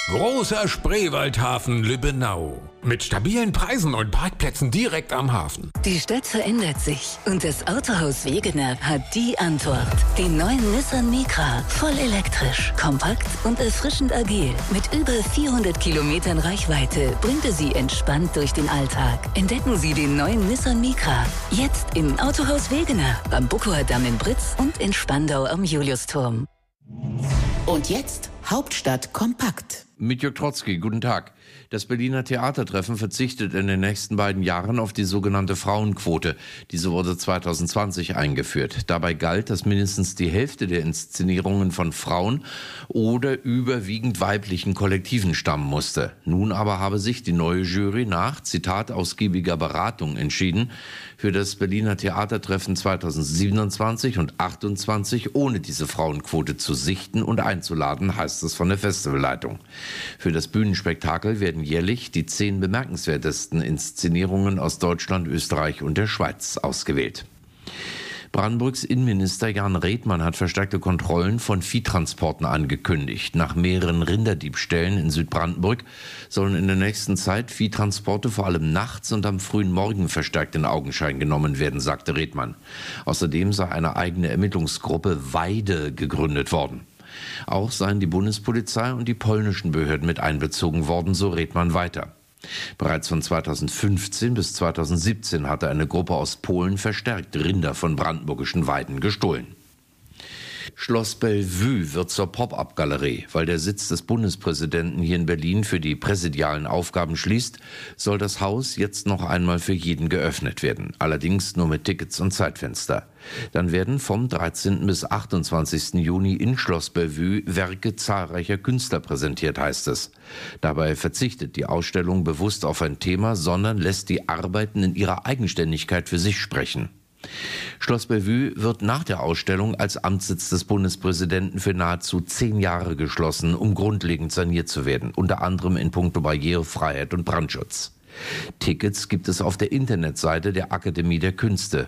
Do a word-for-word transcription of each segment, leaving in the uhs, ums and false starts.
Großer Spreewaldhafen Lübbenau. Mit stabilen Preisen und Parkplätzen direkt am Hafen. Die Stadt verändert sich und das Autohaus Wegener hat die Antwort. Den neuen Nissan Micra. Voll elektrisch, kompakt und erfrischend agil. Mit über vierhundert Kilometern Reichweite bringt er Sie entspannt durch den Alltag. Entdecken Sie den neuen Nissan Micra. Jetzt im Autohaus Wegener. Am Buckower Damm in Britz und in Spandau am Juliusturm. Und jetzt Hauptstadt kompakt. Mit Jörg Trotzki, guten Tag. Das Berliner Theatertreffen verzichtet in den nächsten beiden Jahren auf die sogenannte Frauenquote. Diese wurde zwanzig zwanzig eingeführt. Dabei galt, dass mindestens die Hälfte der Inszenierungen von Frauen oder überwiegend weiblichen Kollektiven stammen musste. Nun aber habe sich die neue Jury nach, Zitat, ausgiebiger Beratung entschieden, für das Berliner Theatertreffen zwanzig siebenundzwanzig und achtundzwanzig ohne diese Frauenquote zu sichten und einzuladen, heißt es von der Festivalleitung. Für das Bühnenspektakel werden jährlich die zehn bemerkenswertesten Inszenierungen aus Deutschland, Österreich und der Schweiz ausgewählt. Brandenburgs Innenminister Jan Redmann hat verstärkte Kontrollen von Viehtransporten angekündigt. Nach mehreren Rinderdiebstählen in Südbrandenburg sollen in der nächsten Zeit Viehtransporte vor allem nachts und am frühen Morgen verstärkt in Augenschein genommen werden, sagte Redmann. Außerdem sei eine eigene Ermittlungsgruppe Weide gegründet worden. Auch seien die Bundespolizei und die polnischen Behörden mit einbezogen worden, so Redmann weiter. Bereits von zweitausendfünfzehn bis zweitausendsiebzehn hatte eine Gruppe aus Polen verstärkt Rinder von brandenburgischen Weiden gestohlen. Schloss Bellevue wird zur Pop-up-Galerie. Weil der Sitz des Bundespräsidenten hier in Berlin für die präsidialen Aufgaben schließt, soll das Haus jetzt noch einmal für jeden geöffnet werden. Allerdings nur mit Tickets und Zeitfenster. Dann werden vom dreizehnten bis achtundzwanzigsten Juni in Schloss Bellevue Werke zahlreicher Künstler präsentiert, heißt es. Dabei verzichtet die Ausstellung bewusst auf ein Thema, sondern lässt die Arbeiten in ihrer Eigenständigkeit für sich sprechen. Schloss Bellevue wird nach der Ausstellung als Amtssitz des Bundespräsidenten für nahezu zehn Jahre geschlossen, um grundlegend saniert zu werden, unter anderem in puncto Barrierefreiheit und Brandschutz. Tickets gibt es auf der Internetseite der Akademie der Künste.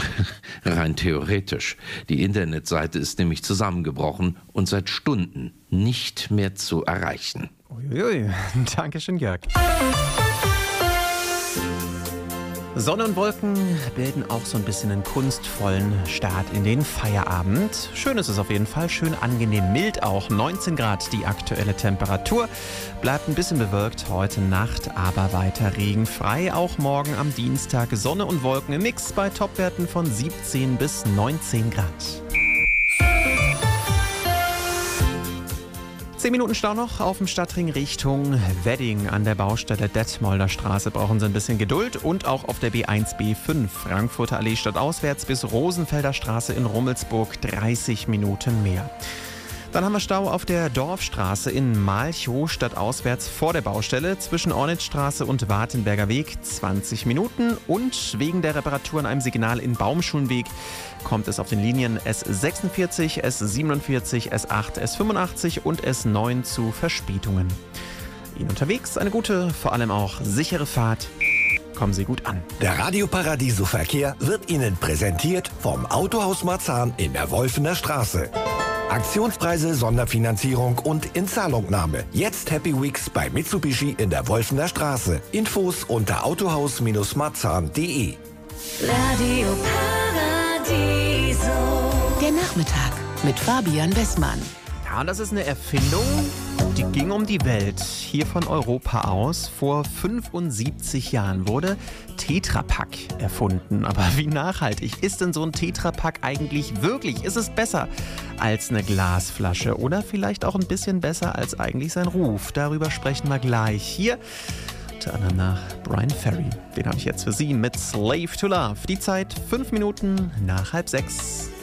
Rein theoretisch. Die Internetseite ist nämlich zusammengebrochen und seit Stunden nicht mehr zu erreichen. Uiuiui, Dankeschön, Jörg. Sonne und Wolken bilden auch so ein bisschen einen kunstvollen Start in den Feierabend. Schön ist es auf jeden Fall, schön angenehm mild auch. neunzehn Grad die aktuelle Temperatur. Bleibt ein bisschen bewölkt heute Nacht, aber weiter regenfrei. Auch morgen am Dienstag Sonne und Wolken im Mix bei Topwerten von siebzehn bis neunzehn Grad. Zehn Minuten Stau noch auf dem Stadtring Richtung Wedding. An der Baustelle Detmolder Straße brauchen Sie ein bisschen Geduld. Und auch auf der B eins B fünf Frankfurter Allee stadtauswärts bis Rosenfelder Straße in Rummelsburg dreißig Minuten mehr. Dann haben wir Stau auf der Dorfstraße in Malchow stadtauswärts vor der Baustelle zwischen Ornitzstraße und Wartenberger Weg zwanzig Minuten. Und wegen der Reparatur an einem Signal in Baumschulenweg kommt es auf den Linien S sechsundvierzig, S siebenundvierzig, S acht, S fünfundachtzig und S neun zu Verspätungen. Ihnen unterwegs eine gute, vor allem auch sichere Fahrt. Kommen Sie gut an. Der Radio Paradiso Verkehr wird Ihnen präsentiert vom Autohaus Marzahn in der Wolfener Straße. Aktionspreise, Sonderfinanzierung und Inzahlungnahme. Jetzt Happy Weeks bei Mitsubishi in der Wolfener Straße. Infos unter autohaus marzahn punkt de. Radio Paradiso. Der Nachmittag mit Fabian Wessmann. Ja, das ist eine Erfindung, die ging um die Welt. Hier von Europa aus. Vor fünfundsiebzig Jahren wurde Tetra Pak erfunden. Aber wie nachhaltig ist denn so ein Tetra Pak eigentlich wirklich? Ist es besser als eine Glasflasche oder vielleicht auch ein bisschen besser als eigentlich sein Ruf? Darüber sprechen wir gleich hier. Unter anderem nach Brian Ferry. Den habe ich jetzt für Sie mit Slave to Love. Die Zeit fünf Minuten nach halb sechs.